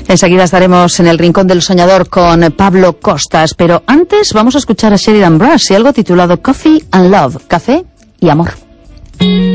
Enseguida estaremos en el Rincón del Soñador con Pablo Costas, pero antes vamos a escuchar a Sheridan Brass y algo titulado Coffee and Love, café y amor.